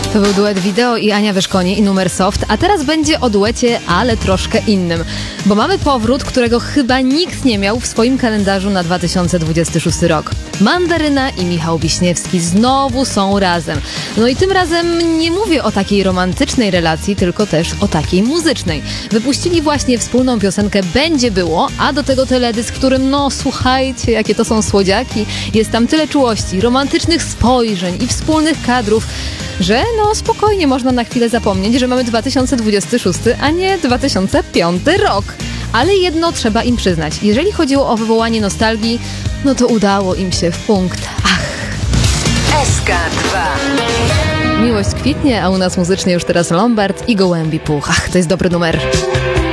To był duet Wideo i Ania Wyszkonie i numer Soft, a teraz będzie o duecie, ale troszkę innym. Bo mamy powrót, którego chyba nikt nie miał w swoim kalendarzu na 2026 rok. Mandaryna i Michał Wiśniewski znowu są razem. No i tym razem nie mówię o takiej romantycznej relacji, tylko też o takiej muzycznej. Wypuścili właśnie wspólną piosenkę Będzie Było, a do tego teledysk, którym słuchajcie, jakie to są słodziaki. Jest tam tyle czułości, romantycznych spojrzeń i wspólnych kadrów, że spokojnie można na chwilę zapomnieć, że mamy 2026, a nie 2005 rok. Ale jedno trzeba im przyznać. Jeżeli chodziło o wywołanie nostalgii, to udało im się w punkt. SK2. Miłość kwitnie, a u nas muzycznie już teraz Lombard i Gołębi Puch. To jest dobry numer.